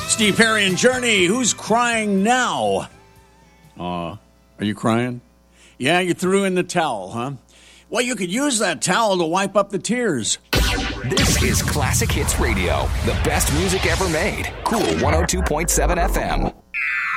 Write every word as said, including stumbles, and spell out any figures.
Steve Perry and Journey, who's crying now? Uh, are you crying? Yeah, you threw in the towel, huh? Well, you could use that towel to wipe up the tears. This is Classic Hits Radio, the best music ever made. Cool one oh two point seven F M.